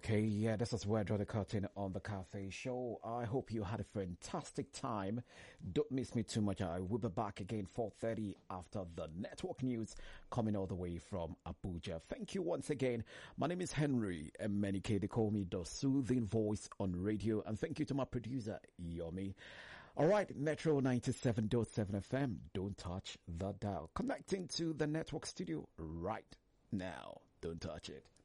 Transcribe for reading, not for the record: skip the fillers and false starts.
Okay, yeah, this is where I draw the curtain on the cafe show. I hope you had a fantastic time. Don't miss me too much. I will be back again 4:30 after the network news coming all the way from Abuja. Thank you once again. My name is Henry, and many K, they call me the soothing voice on radio. And thank you to my producer, Yomi. All right, Metro 97.7 FM. Don't touch the dial. Connecting to the network studio right now. Don't touch it.